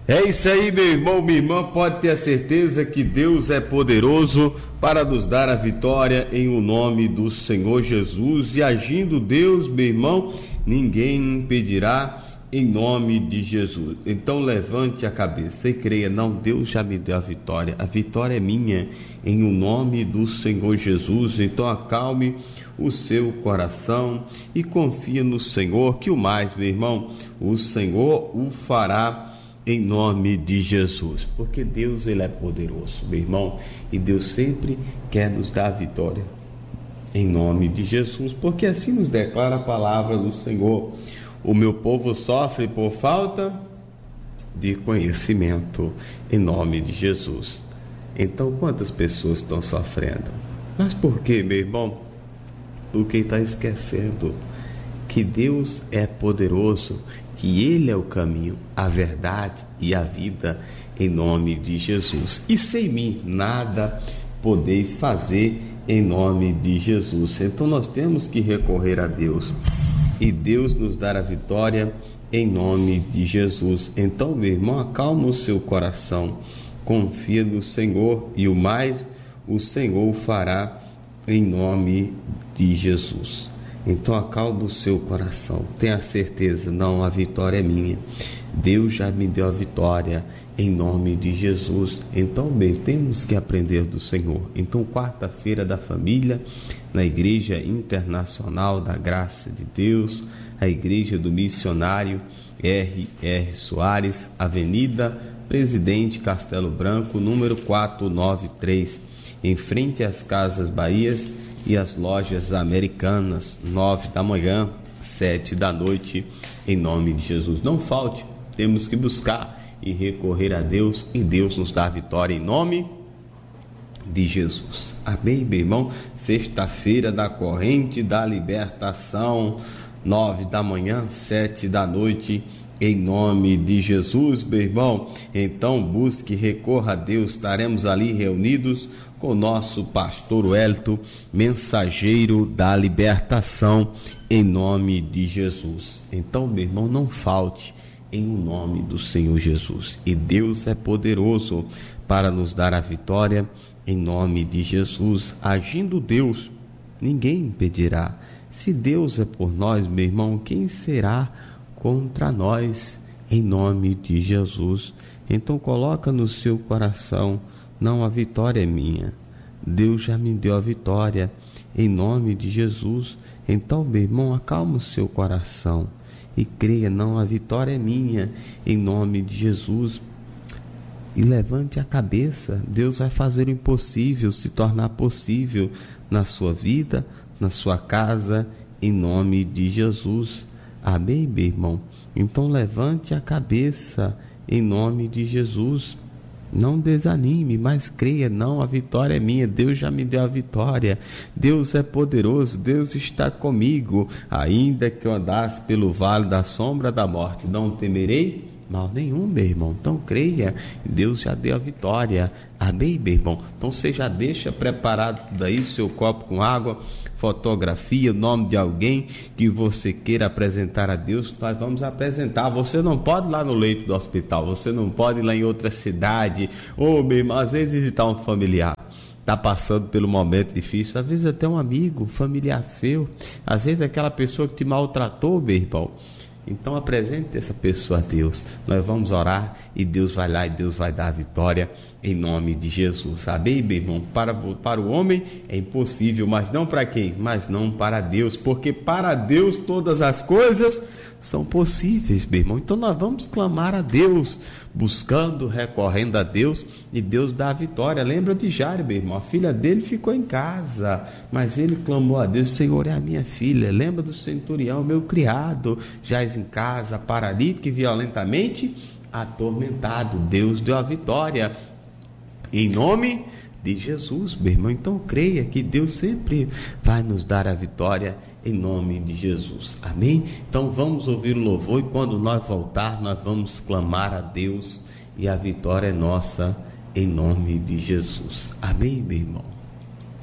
É isso aí, meu irmão, minha irmã, pode ter a certeza que Deus é poderoso para nos dar a vitória em o nome do Senhor Jesus. E agindo Deus, meu irmão, ninguém impedirá em nome de Jesus. Então levante a cabeça e creia, não, Deus já me deu a vitória é minha em o nome do Senhor Jesus. Então acalme o seu coração e confia no Senhor, que o mais, meu irmão, o Senhor o fará em nome de Jesus, porque Deus, ele é poderoso, meu irmão, e Deus sempre quer nos dar a vitória em nome de Jesus, porque assim nos declara a palavra do Senhor. O meu povo sofre por falta de conhecimento, em nome de Jesus. Então, quantas pessoas estão sofrendo? Mas por quê, meu irmão? Porque está esquecendo que Deus é poderoso, que Ele é o caminho, a verdade e a vida, em nome de Jesus. E sem mim nada podeis fazer, em nome de Jesus. Então nós temos que recorrer a Deus e Deus nos dará a vitória em nome de Jesus. Então, meu irmão, acalma o seu coração, confia no Senhor e o mais o Senhor fará em nome de Jesus. Então acalma o seu coração, tenha certeza, não, a vitória é minha, Deus já me deu a vitória em nome de Jesus. Então, bem, temos que aprender do Senhor. Então, quarta-feira da família, na Igreja Internacional da Graça de Deus, a Igreja do Missionário R.R. Soares, Avenida Presidente Castelo Branco, número 493, em frente às Casas Bahias e as lojas americanas, 9 da manhã, 7 da noite, em nome de Jesus. Não falte, temos que buscar e recorrer a Deus, e Deus nos dá a vitória em nome de Jesus. Amém, meu irmão? Sexta-feira da corrente da libertação, 9 da manhã, 7 da noite, em nome de Jesus, meu irmão. Então busque, recorra a Deus, estaremos ali reunidos com o nosso pastor Wellington, mensageiro da libertação, em nome de Jesus. Então, meu irmão, não falte em nome do Senhor Jesus. E Deus é poderoso para nos dar a vitória em nome de Jesus. Agindo Deus, ninguém impedirá. Se Deus é por nós, meu irmão, quem será contra nós, em nome de Jesus? Então coloca no seu coração, não, a vitória é minha, Deus já me deu a vitória em nome de Jesus. Então, meu irmão, acalma o seu coração e creia, não, a vitória é minha em nome de Jesus. E levante a cabeça, Deus vai fazer o impossível se tornar possível na sua vida, na sua casa, em nome de Jesus. Amém, meu irmão? Então levante a cabeça em nome de Jesus. Não desanime, mas creia, não, a vitória é minha, Deus já me deu a vitória, Deus é poderoso, Deus está comigo. Ainda que eu andasse pelo vale da sombra da morte, não temerei mal nenhum, meu irmão. Então creia, Deus já deu a vitória. Amém, meu irmão? Então você já deixa preparado tudo aí, seu copo com água, fotografia, o nome de alguém que você queira apresentar a Deus. Nós vamos apresentar. Você não pode ir lá no leito do hospital, você não pode ir lá em outra cidade, ou meu irmão, às vezes visitar um familiar, está passando pelo momento difícil, às vezes até um amigo, familiar seu, às vezes aquela pessoa que te maltratou, meu irmão. Então apresente essa pessoa a Deus. Nós vamos orar e Deus vai lá e Deus vai dar a vitória em nome de Jesus. Amém, meu irmão? Para o homem é impossível, mas não para quem? Mas não para Deus, porque para Deus todas as coisas são possíveis, meu irmão. Então nós vamos clamar a Deus, buscando, recorrendo a Deus, e Deus dá a vitória. Lembra de Jairo, meu irmão? A filha dele ficou em casa, mas ele clamou a Deus: Senhor, é a minha filha. Lembra do centurião, meu criado, jaz em casa, paralítico e violentamente atormentado. Deus deu a vitória em nome de Jesus, meu irmão. Então creia que Deus sempre vai nos dar a vitória em nome de Jesus. Amém? Então vamos ouvir o louvor, e quando nós voltar, nós vamos clamar a Deus, e a vitória é nossa em nome de Jesus. Amém, meu irmão?